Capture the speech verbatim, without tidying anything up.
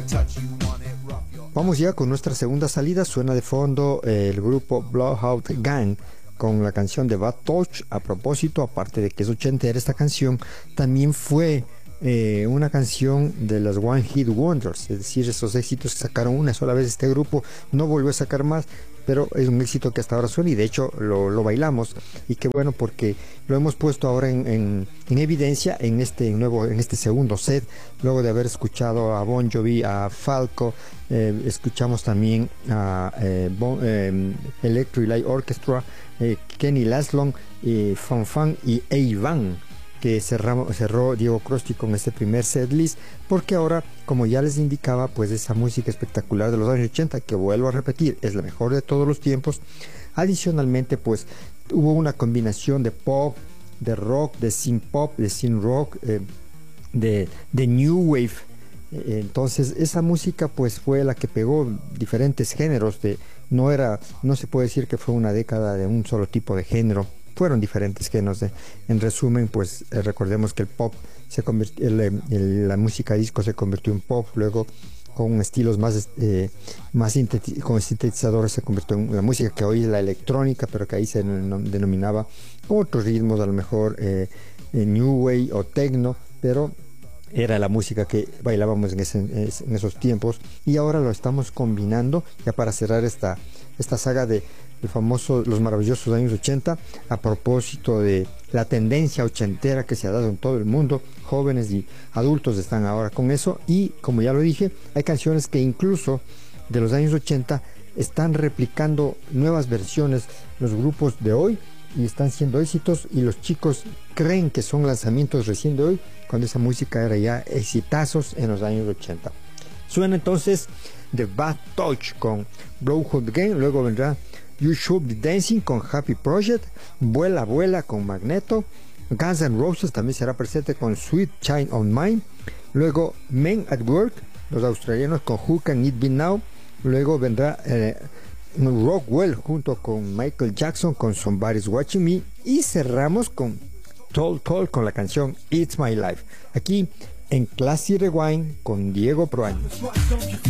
Vamos ya con nuestra segunda salida. Suena de fondo eh, el grupo Bloodhound Gang con la canción de Bad Touch. A propósito, aparte de que es ochentera, esta canción también fue eh, una canción de las One Hit Wonders, es decir, esos éxitos que sacaron una sola vez. Este grupo no volvió a sacar más, pero es un éxito que hasta ahora suena, y de hecho lo, lo bailamos, y qué bueno, porque lo hemos puesto ahora en, en, en evidencia en este nuevo, en este segundo set, luego de haber escuchado a Bon Jovi, a Falco. Eh, escuchamos también a eh, bon, eh, Electric Light Orchestra, eh, Kenny Laszlo, eh, Fan Fan y Eivan, que cerramos, cerró Diego Crosti con este primer setlist, porque ahora, como ya les indicaba, pues esa música espectacular de los años ochenta, que vuelvo a repetir, es la mejor de todos los tiempos. Adicionalmente, pues hubo una combinación de pop, de rock, de synth pop, de synth rock, eh, de, de new wave. Entonces esa música pues fue la que pegó diferentes géneros. De, no era, no se puede decir que fue una década de un solo tipo de género, fueron diferentes géneros. De, en resumen, pues eh, recordemos que el pop se convirtió, el, el, la música disco se convirtió en pop, luego con estilos más, eh, más sinteti con sintetizadores se convirtió en la música que hoy es la electrónica, pero que ahí se denominaba otros ritmos, a lo mejor eh, new wave o techno, pero era la música que bailábamos en, ese, en esos tiempos, y ahora lo estamos combinando ya para cerrar esta, esta saga de el famoso, los maravillosos años ochenta, a propósito de la tendencia ochentera que se ha dado en todo el mundo. Jóvenes y adultos están ahora con eso, y como ya lo dije, hay canciones que incluso de los años ochenta están replicando nuevas versiones los grupos de hoy, y están siendo éxitos, y los chicos creen que son lanzamientos recién de hoy, cuando esa música era ya exitazos en los años ochenta. Suena entonces The Bad Touch con Bloodhound Gang, luego vendrá You Should Be Dancing con Happy Project, Vuela Vuela con Magneto, Guns N' Roses también será presente con Sweet Child on Mine, luego Men at Work, los australianos con Who Can It Be Now, luego vendrá eh, Rockwell junto con Michael Jackson con Somebody's Watching Me, y cerramos con Tall Tall con la canción It's My Life, aquí en Classy Rewind con Diego Proaño.